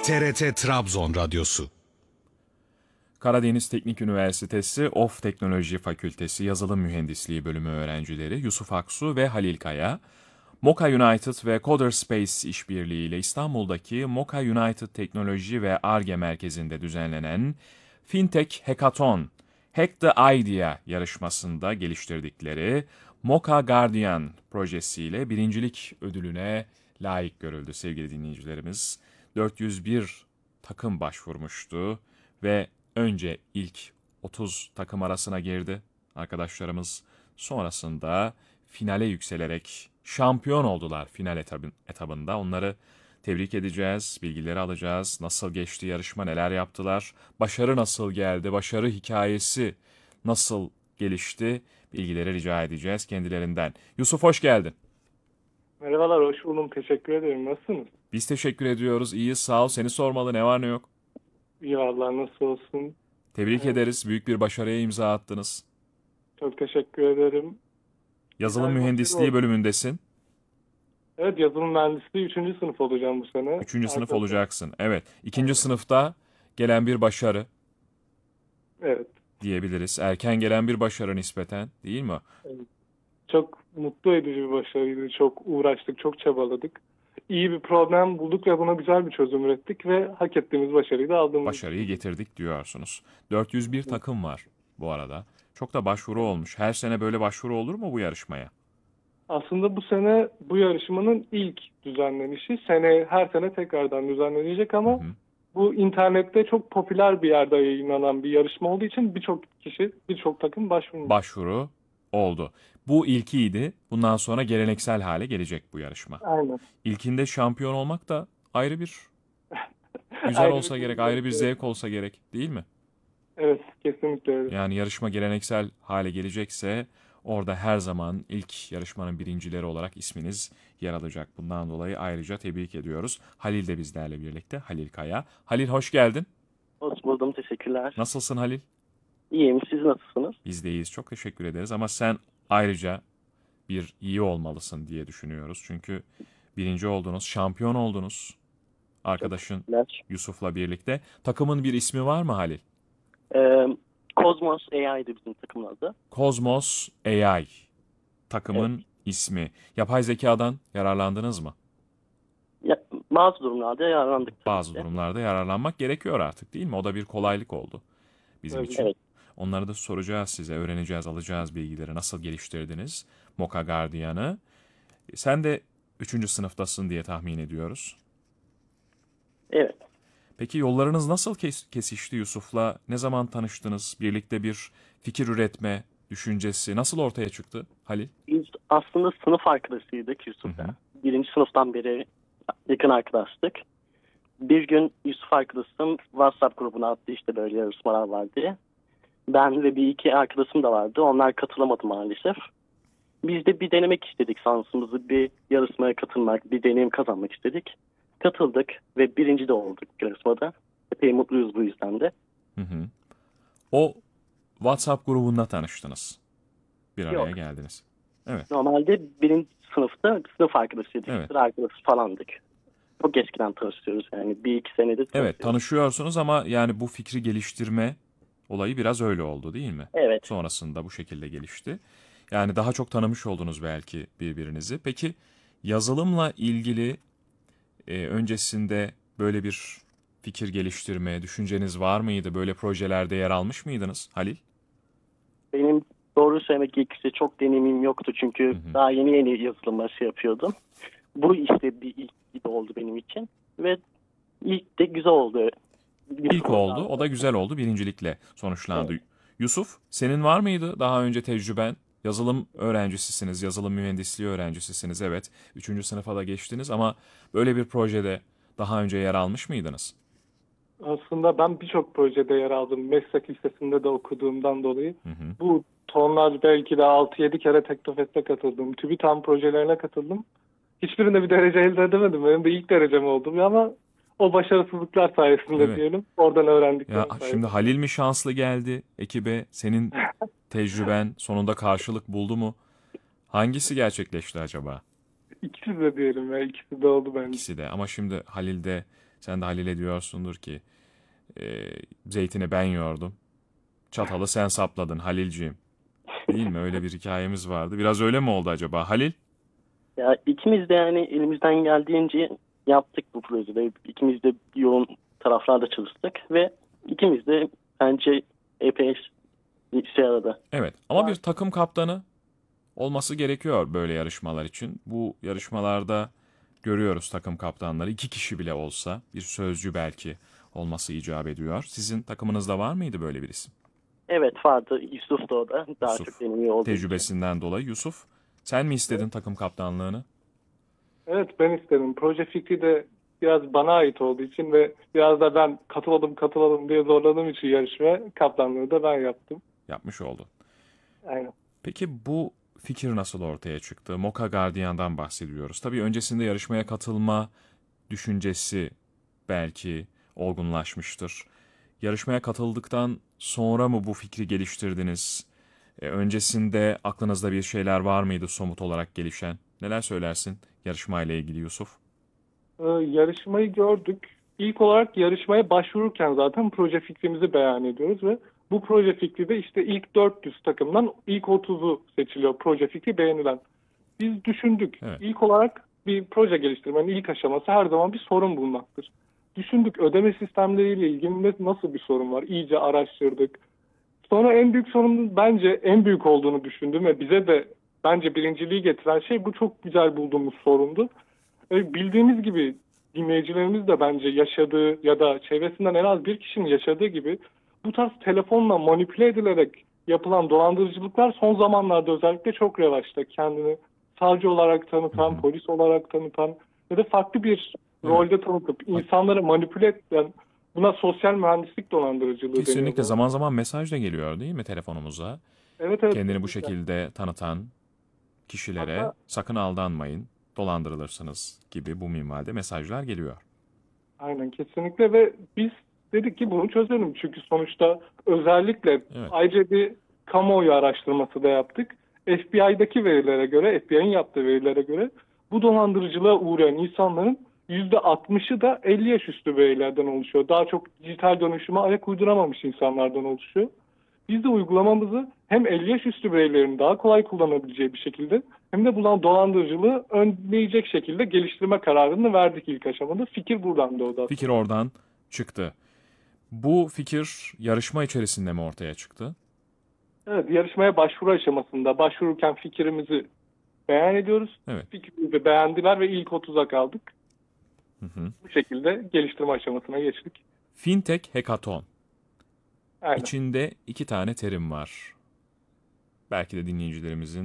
TRT Trabzon Radyosu. Karadeniz Teknik Üniversitesi Of Teknoloji Fakültesi Yazılım Mühendisliği Bölümü öğrencileri Yusuf Aksu ve Halil Kaya, Moka United ve Coder Space işbirliğiyle İstanbul'daki Moka United Teknoloji ve Ar-Ge Merkezi'nde düzenlenen Fintech Hackathon, Hack the Idea yarışmasında geliştirdikleri Moka Guardian projesiyle birincilik ödülüne layık görüldü sevgili dinleyicilerimiz. 401 takım başvurmuştu ve önce ilk 30 takım arasına girdi arkadaşlarımız. Sonrasında finale yükselerek şampiyon oldular final etabında. Onları tebrik edeceğiz, bilgileri alacağız. Nasıl geçti yarışma, neler yaptılar, başarı nasıl geldi, başarı hikayesi nasıl gelişti, bilgileri rica edeceğiz kendilerinden. Yusuf hoş geldin. Merhabalar, hoş buldum. Teşekkür ederim. Nasılsınız? Biz teşekkür ediyoruz. İyiyiz, sağ ol. Seni sormalı, ne var ne yok. İyi vallahi, nasıl olsun? Tebrik ederiz. Büyük bir başarıya imza attınız. Çok teşekkür ederim. Yazılım Güzel mühendisliği oldu. bölümündesin. Evet, yazılım mühendisliği 3. sınıf olacağım bu sene. 3. sınıf Arkadaşlar. olacaksın. Evet. 2. sınıfta gelen bir başarı Evet. diyebiliriz. Erken gelen bir başarı nispeten, değil mi? Çok mutlu edici bir başarıydı. Çok uğraştık, çok çabaladık. İyi bir problem bulduk ve buna güzel bir çözüm ürettik ve hak ettiğimiz başarıyı da aldığımız. Başarıyı getirdik diyorsunuz. 401 takım var bu arada. Çok da başvuru olmuş. Her sene böyle başvuru olur mu bu yarışmaya? Aslında bu sene bu yarışmanın ilk düzenlenişi. Her sene tekrardan düzenlenecek ama bu internette çok popüler bir yerde yayınlanan bir yarışma olduğu için birçok kişi, birçok takım başvurmuş. Başvuru oldu. Bu ilkiydi. Bundan sonra geleneksel hale gelecek bu yarışma. Aynen. İlkinde şampiyon olmak da ayrı bir güzel Ayrı olsa bir gerek, zevk, ayrı bir evet. zevk olsa gerek, değil mi? Evet, kesinlikle öyle. Yani yarışma geleneksel hale gelecekse orada her zaman ilk yarışmanın birincileri olarak isminiz yer alacak. Bundan dolayı ayrıca tebrik ediyoruz. Halil de bizlerle birlikte. Halil Kaya. Halil hoş geldin. Hoş buldum, teşekkürler. Nasılsın Halil? İyiyim, siz nasılsınız? Biz de iyiyiz. Çok teşekkür ederiz ama sen ayrıca bir iyi olmalısın diye düşünüyoruz. Çünkü birinci oldunuz, şampiyon oldunuz. Arkadaşın Teşekkürler. Yusuf'la birlikte. Takımın bir ismi var mı Halil? Cosmos AI'di bizim takımın adı. Cosmos AI takımın ismi. Yapay zekadan yararlandınız mı? Bazı durumlarda yararlandık tabii Bazı ki. durumlarda yararlanmak gerekiyor artık, değil mi? O da bir kolaylık oldu bizim Evet. için. Evet. Onları da soracağız size, öğreneceğiz, alacağız bilgileri. Nasıl geliştirdiniz Moka Guardian'ı? Sen de 3. sınıftasın diye tahmin ediyoruz. Evet. Peki yollarınız nasıl kesişti Yusuf'la? Ne zaman tanıştınız? Birlikte bir fikir üretme düşüncesi nasıl ortaya çıktı Halil? Biz aslında sınıf arkadaşıydık Yusuf'la. Hı hı. Birinci sınıftan beri yakın arkadaştık. Bir gün Yusuf arkadaşım WhatsApp grubuna attı, işte böyle yarışmalar var diye. Ben ve bir iki arkadaşım da vardı. Onlar katılamadı maalesef. Biz de bir denemek istedik şansımızı. Bir yarışmaya katılmak, bir deneyim kazanmak istedik. Katıldık ve birinci de olduk yarışmada. Epey mutluyuz bu yüzden de. Hı hı. O WhatsApp grubunda tanıştınız. Bir araya Yok. geldiniz. Evet. Normalde birinci sınıfta sınıf arkadaşıydık. Evet. Sıra arkadaşı falandık. Çok eskiden tanışıyoruz yani. Bir iki senedir tanışıyoruz. Evet, tanışıyorsunuz ama yani bu fikri geliştirme olayı biraz öyle oldu, değil mi? Evet. Sonrasında bu şekilde gelişti. Yani daha çok tanımış oldunuz belki birbirinizi. Peki yazılımla ilgili öncesinde böyle bir fikir geliştirme düşünceniz var mıydı? Böyle projelerde yer almış mıydınız Halil? Benim doğru söylemek gerekirse çok deneyimim yoktu. Çünkü daha yeni yazılıma yapıyordum. Bu işte bir ilk gibi oldu benim için. Ve ilk de güzel oldu. İlk oldu, o da güzel oldu. Birincilikle sonuçlandı. Evet. Yusuf, senin var mıydı daha önce tecrüben? Yazılım öğrencisisiniz, yazılım mühendisliği öğrencisisiniz. Evet, 3. sınıfa da geçtiniz ama böyle bir projede daha önce yer almış mıydınız? Aslında ben birçok projede yer aldım. Meslek lisesinde de okuduğumdan dolayı. Hı hı. Bu tonlarca belki de 6-7 kere Teknofest'e katıldım. TÜBİTAK projelerine katıldım. Hiçbirinde bir derece elde edemedim. Benim de ilk derecem oldu ama o başarısızlıklar sayesinde Evet. diyelim. Oradan öğrendiklerim Ya sayesinde. şimdi Halil mi şanslı geldi ekibe? Senin tecrüben sonunda karşılık buldu mu? Hangisi gerçekleşti acaba? İkisi de diyelim ya. İkisi de oldu bence. İkisi de. Ama şimdi Halil'de, sen de Halil'e diyorsundur ki zeytini ben yordum. Çatalı sen sapladın Halilciğim. Değil mi? Öyle bir hikayemiz vardı. Biraz öyle mi oldu acaba Halil? Ya ikimiz de yani elimizden geldiğince yaptık bu projede. İkimiz de yoğun taraflarda çalıştık ve ikimiz de bence epey işe yaradı. Evet. Ama bir takım kaptanı olması gerekiyor böyle yarışmalar için. Bu yarışmalarda görüyoruz takım kaptanları. 2 kişi bile olsa bir sözcü belki olması icap ediyor. Sizin takımınızda var mıydı böyle bir isim? Evet vardı. Yusuf da o da. Daha Yusuf. çok benim iyi olduğum için. Tecrübesinden dolayı. Yusuf, sen mi istedin takım kaptanlığını? Evet, ben istedim. Proje fikri de biraz bana ait olduğu için ve biraz da ben katılalım diye zorladığım için yarışmaya kaptanlığı da ben yaptım. Yapmış oldun. Aynen. Peki bu fikir nasıl ortaya çıktı? Moka Gardiyan'dan bahsediyoruz. Tabii öncesinde yarışmaya katılma düşüncesi belki olgunlaşmıştır. Yarışmaya katıldıktan sonra mı bu fikri geliştirdiniz? Öncesinde aklınızda bir şeyler var mıydı somut olarak gelişen? Neler söylersin yarışmayla ilgili Yusuf? Yarışmayı gördük. İlk olarak yarışmaya başvururken zaten proje fikrimizi beyan ediyoruz ve bu proje fikri de işte ilk 400 takımdan ilk 30'u seçiliyor proje fikri beğenilen. Biz düşündük. Evet. İlk olarak bir proje geliştirmenin ilk aşaması her zaman bir sorun bulmaktır. Düşündük ödeme sistemleriyle ilgili nasıl bir sorun var? İyice araştırdık. Sonra en büyük sorunun bence en büyük olduğunu düşündüm ve bize de bence birinciliği getiren şey bu çok güzel bulduğumuz sorundu. Bildiğimiz gibi dinleyicilerimiz de bence yaşadığı ya da çevresinden en az bir kişinin yaşadığı gibi bu tarz telefonla manipüle edilerek yapılan dolandırıcılıklar son zamanlarda özellikle çok revaçta. Kendini savcı olarak tanıtan, polis olarak tanıtan ya da farklı bir rolde tanıtıp insanları manipüle eden, buna sosyal mühendislik dolandırıcılığı Kesinlikle deniyor. zaman zaman mesaj da geliyor değil mi telefonumuza? Evet, evet. Kendini bu kesinlikle. şekilde tanıtan kişilere Hatta- sakın aldanmayın, dolandırılırsınız gibi bu minvalde mesajlar geliyor. Aynen, kesinlikle ve biz dedik ki bunu çözelim. Çünkü sonuçta özellikle Evet. ayrıca bir kamuoyu araştırması da yaptık. FBI'daki verilere göre, FBI'nin yaptığı verilere göre bu dolandırıcılığa uğrayan insanların %60'ı da 50 yaş üstü bireylerden oluşuyor. Daha çok dijital dönüşüme ayak uyduramamış insanlardan oluşuyor. Biz de uygulamamızı hem 50 yaş üstü bireylerin daha kolay kullanabileceği bir şekilde hem de bulan dolandırıcılığı önleyecek şekilde geliştirme kararını verdik ilk aşamada. Fikir buradan doğdu. Fikir oradan çıktı. Bu fikir yarışma içerisinde mi ortaya çıktı? Evet, yarışmaya başvuru aşamasında başvururken fikrimizi beyan ediyoruz. Evet. Fikrimizi beğendiler ve ilk 30'a kaldık. Hı hı. Bu şekilde geliştirme aşamasına geçtik. Fintech Hackathon. Aynen. İçinde 2 tane terim var. Belki de dinleyicilerimizin